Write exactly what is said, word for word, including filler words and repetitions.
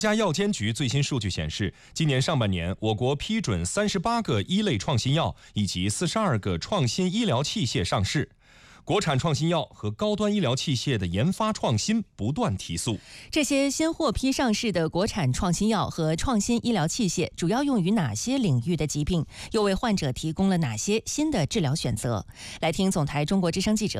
家药监局最新数据显示，今年上半年，我国批准三十八个一类创新药以及四十二个创新医疗器械上市。国产创新药和高端医疗器械的研发创新不断提速。 这些先获批上市的国产创新药和创新医疗器械主要用于哪些领域的疾病？又为患者提供了哪些新的治疗选择？来听总台中国之声记者